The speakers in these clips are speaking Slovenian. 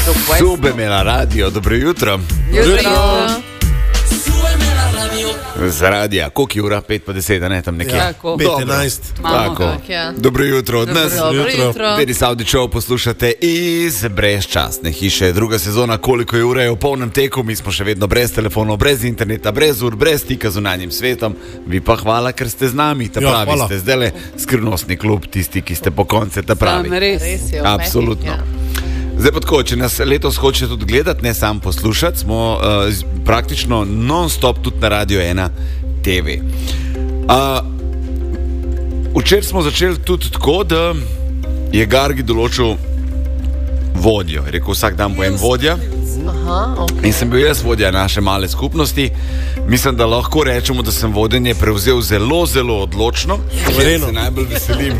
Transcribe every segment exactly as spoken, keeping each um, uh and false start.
Sube imela radio, dobro jutro. Jutro. Z radija, koliko je ura? pet pa deset, ne, tam nekje. Ja, pet enajst. Tako. Ja. Dobro jutro od nas. Dobro jutro. Denis Avdićov poslušate iz brezčasne hiše. Druga sezona, koliko je ura, je v polnem teku. Mi smo še vedno brez telefonov, brez interneta, brez ur, brez stika z zunanjim svetom. Vi pa hvala, ker ste z nami. Ta Ja, pravi hvala. ste zdajle skrivnostni klub, tisti, ki ste po konce ta pravi. Sam, res. Res je, Absolutno. Ja. Zdaj pa tako, če nas letos hoče tudi gledati, ne samo poslušati, smo uh, z- praktično non-stop tudi na Radio ena T V. Uh, včeraj smo začeli tudi tako, da je Gargi določil vodjo. Je rekel, vsak dan bo en vodja. Aha, okay. In sem bil jaz vodja naše male skupnosti. Mislim, da lahko rečemo, da sem vodenje prevzel zelo, zelo odločno. Verjetno. Se najbolj veselim,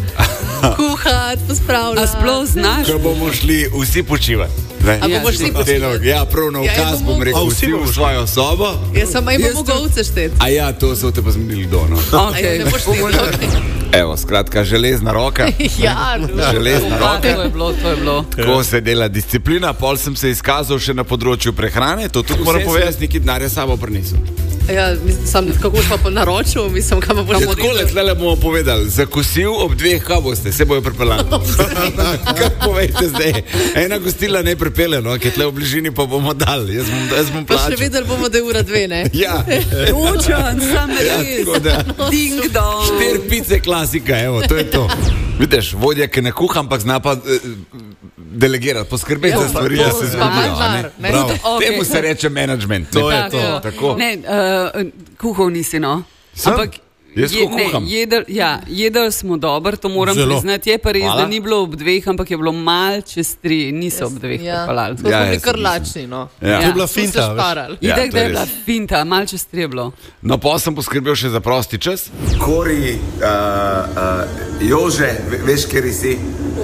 Kuhati, pospravljati. A sploh znaš? ko bomo šli vsi počivati. Ne? A bomo šli počivati? Ja, prav na Ja, ukaz in bomo- bom rekel, A, vsi vsi bomo v šli? svojo sobo. Jaz sem imel Jaz mogovce šteti. A ja, to so te pa zmenili do, no. Okay. Ne boš štel. Evo, skratka, železna roka. Ja, no. Železna Ja, roka. to je bilo, to je bilo. Ko se dela disciplina, pol sem se izkazal še na področju prehrane, to tudi moram povedati, neki denarja sabo prinesel. Ja, mislim, sam, kako boš pa po naročil, mislim, kam boš Ja, tako le, tlele bomo povedali, zakosil ob dveh, kaj boste, se bojo pripeljali. Kaj povejte zdaj? Ena gostila ne pripelje, no, ki tle v bližini pa bomo dali, jaz bom, jaz bom Pa še plačal. videli bomo, da je ura dve, ne? Ja, Učen, sam ja, res. tako da. Ding dong. Štir pice klasika, evo, to je to. Vidiš, vodja, ki ne kuha, ampak zna pa eh, delegirati, poskrbeti Ja, za stvari, to- da se to- zgodijo. a ne? manžar, ne? Bravo. Okay. Temu se reče management. To ne? je to. Tako. Ne, uh, kuhal nisi, no. Sem? Ampak Jaz ko kuham. ne, jedel, ja, jedel smo dobro, to moram Zelo. priznati. Je pa res, Hvala. da ni bilo ob dveh, ampak je bilo mal čez tri, niso ob dveh Ja, pripeljali. tako Ja, smo bili jaz kar sem lačni, no. Ja. To je bila Smo se finta, veš. šparali. Ja, Itak, to da je je bila res. finta, mal čez tri je bilo. No, pa sem poskrbel še za prosti čas. Kori, uh, uh, Jože, ve, veš, kjer si?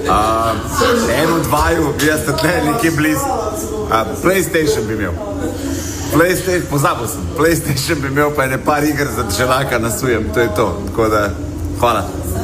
Uh, eno, dvaju, jaz sem tle nekje blizu. Uh, PlayStation bi imel. PlayStation, pozabil sem. PlayStation bi imel, pa je ne par iger za želaka nasujem, to je to. Tako da, hvala.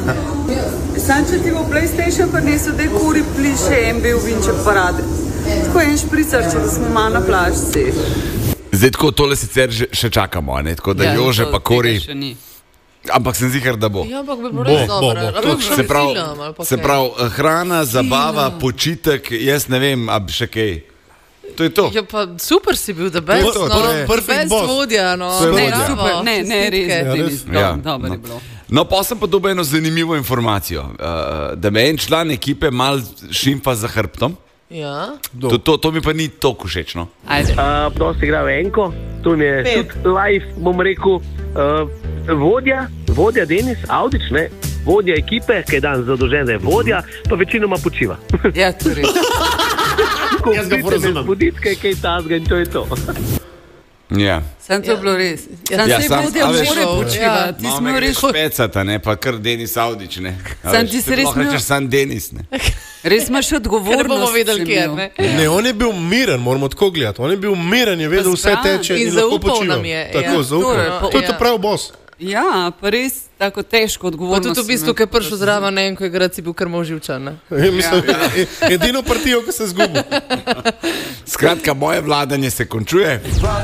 Sam, če ti bo PlayStation prinesel, da je kuri pliše en bil vinček parade. Tako en špricarče, da smo malo na plažci. Zdaj tako tole sicer že, še čakamo, a ne? Tako da ja, Jože pa Kori, ampak sem ziher, da bo. Ja, ampak bi bilo Bo, res bo, dobro. bo. A bi šel Se film pravi, ali pa se kaj? pravi, hrana, zabava, počitek, jaz ne vem, a bi še kaj. To je to. Ja, pa super si bil, da To je best, to, no. to je perfect Best boss. vodja, no. To je Ne, vodja. super, ne, ne, res, Čestitke. Denis, res. do- Ja, dobro no. je bilo. No, pa sem pa dobil eno zanimivo informacijo, uh, da me en član ekipe mal šimfa za hrbtom. Ja. To, to, to mi pa ni toliko všeč, no. Ajde. Uh, dosti igra Enko, tu mi je Pet. tudi live, bom rekel, uh, vodja, vodja Denis Avdić, ne, vodja ekipe, ki je dan zadolžen, da je vodja, pa večinoma počiva. Ja, to je res. Jaz ga porazumem. Buditke, kaj tazga in to je to. Ja. Sam to je bilo res. Sam Ja, se sam- vodja a veš- more počivati. Ti Malo smo me res, greš pecata, ne, pa kar Denis Avdić, ne. A Sam veš, ti se ti res lahko imel- rečeš sam Denis, ne. res imaš Ker ne bomo odgovornost. vedeli, si kje, imel. ne. Ne, on je bil miren, moramo tako gledati. On je bil miren, je vedel, Pa vse spravno. teče In in lahko zaupal počiva. nam je, Tako, ja. zaupal. To je To pa- je, to ja. prav boss. Ja, pa res tako težko Pa odgovornost. tudi v bistvu, imel. ki je prišel zraven, ne vem, ko je igrati, si bil kar moživčan, ne. Ja, mislim, e- edino partijo, ki se zgubi. Skratka, moje vladanje se končuje.